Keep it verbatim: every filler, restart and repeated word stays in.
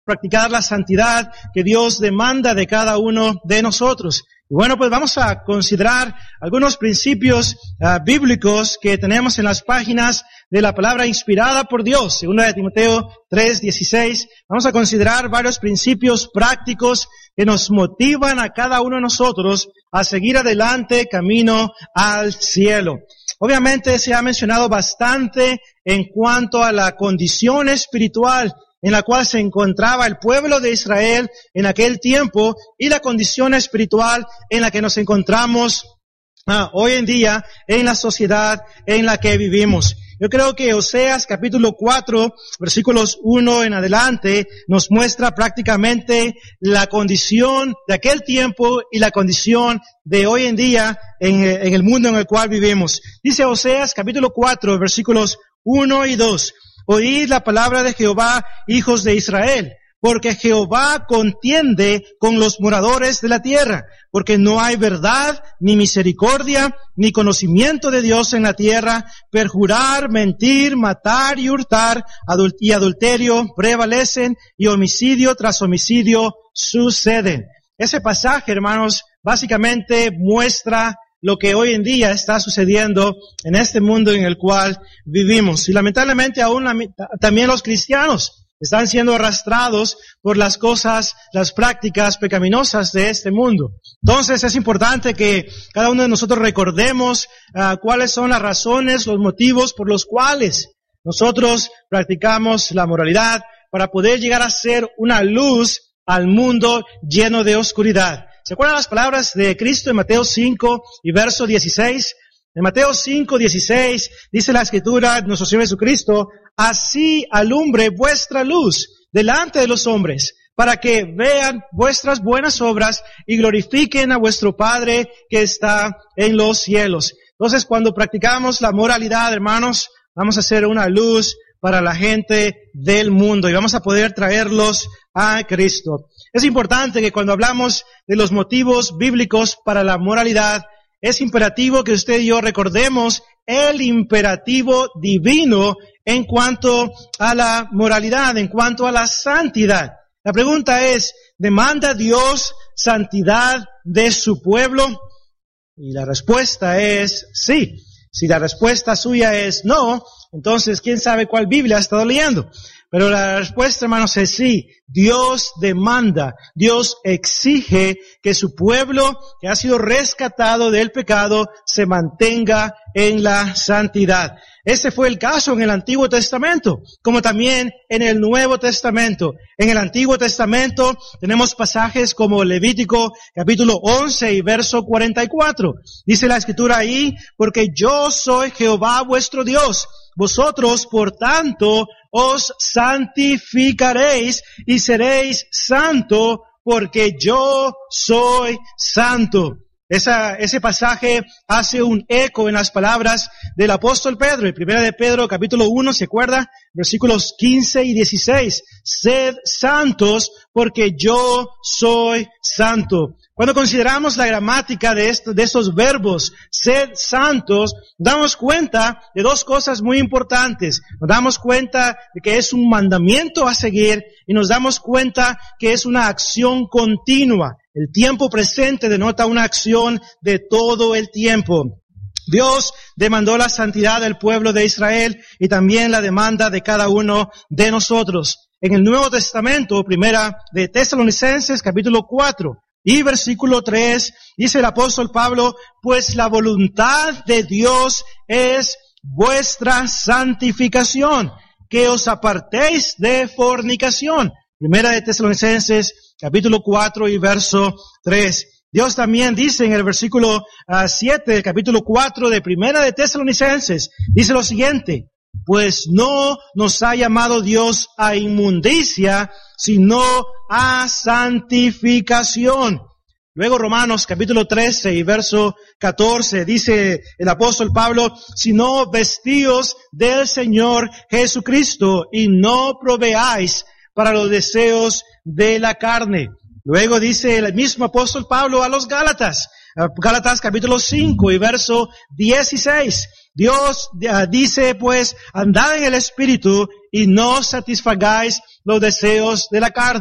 practicar la santidad que Dios demanda de cada uno de nosotros. Y bueno, pues vamos a considerar algunos principios uh, bíblicos que tenemos en las páginas de la palabra inspirada por Dios. Segunda de Timoteo tres dieciséis. Vamos a considerar varios principios prácticos que nos motivan a cada uno de nosotros a seguir adelante camino al cielo. Obviamente se ha mencionado bastante en cuanto a la condición espiritual en la cual se encontraba el pueblo de Israel en aquel tiempo y la condición espiritual en la que nos encontramos ah, hoy en día en la sociedad en la que vivimos. Yo creo que Oseas capítulo cuatro, versículos uno en adelante, nos muestra prácticamente la condición de aquel tiempo y la condición de hoy en día en, en el mundo en el cual vivimos. Dice Oseas capítulo cuatro, versículos uno y dos. Oíd la palabra de Jehová, hijos de Israel, porque Jehová contiende con los moradores de la tierra, porque no hay verdad, ni misericordia, ni conocimiento de Dios en la tierra, perjurar, mentir, matar y hurtar, adul- y adulterio prevalecen, y homicidio tras homicidio suceden. Ese pasaje, hermanos, básicamente muestra lo que hoy en día está sucediendo en este mundo en el cual vivimos. Y lamentablemente aún también los cristianos están siendo arrastrados por las cosas, las prácticas pecaminosas de este mundo. Entonces es importante que cada uno de nosotros recordemos uh, cuáles son las razones, los motivos por los cuales nosotros practicamos la moralidad para poder llegar a ser una luz al mundo lleno de oscuridad. ¿Se acuerdan las palabras de Cristo en Mateo cinco y verso dieciséis? En Mateo cinco, dieciséis dice la Escritura, nuestro Señor Jesucristo, así alumbre vuestra luz delante de los hombres, para que vean vuestras buenas obras y glorifiquen a vuestro Padre que está en los cielos. Entonces, cuando practicamos la moralidad, hermanos, vamos a ser una luz para la gente del mundo y vamos a poder traerlos a Cristo. Es importante que cuando hablamos de los motivos bíblicos para la moralidad, es imperativo que usted y yo recordemos el imperativo divino en cuanto a la moralidad, en cuanto a la santidad. La pregunta es, ¿demanda Dios santidad de su pueblo? Y la respuesta es sí. Si la respuesta suya es no, entonces quién sabe cuál Biblia ha estado leyendo. Pero la respuesta, hermanos, es sí. Dios demanda, Dios exige que su pueblo, que ha sido rescatado del pecado, se mantenga en la santidad. Ese fue el caso en el Antiguo Testamento, como también en el Nuevo Testamento. En el Antiguo Testamento tenemos pasajes como Levítico capítulo once y verso cuarenta y cuatro. Dice la Escritura ahí, porque yo soy Jehová vuestro Dios. Vosotros, por tanto, os santificaréis y seréis santo, porque yo soy santo. Esa, ese pasaje hace un eco en las palabras del apóstol Pedro. En primera de Pedro, capítulo uno, ¿se acuerda? Versículos quince y dieciséis. Sed santos, porque yo soy santo. Cuando consideramos la gramática de, esto, de estos verbos, sed santos, damos cuenta de dos cosas muy importantes. Nos damos cuenta de que es un mandamiento a seguir y nos damos cuenta que es una acción continua. El tiempo presente denota una acción de todo el tiempo. Dios demandó la santidad del pueblo de Israel y también la demanda de cada uno de nosotros. En el Nuevo Testamento, primera de Tesalonicenses, capítulo cuatro, y versículo tres, dice el apóstol Pablo, pues la voluntad de Dios es vuestra santificación, que os apartéis de fornicación. Primera de Tesalonicenses, capítulo cuatro y verso tres. Dios también dice en el versículo uh, siete del capítulo cuatro de Primera de Tesalonicenses, dice lo siguiente, pues no nos ha llamado Dios a inmundicia, sino a santificación. Luego Romanos capítulo trece y verso catorce dice el apóstol Pablo, sino vestíos del Señor Jesucristo y no proveáis para los deseos de la carne. Luego dice el mismo apóstol Pablo a los Gálatas, Gálatas capítulo cinco y verso dieciséis. Dios uh, dice pues, andad en el Espíritu y no satisfagáis los deseos de la carne.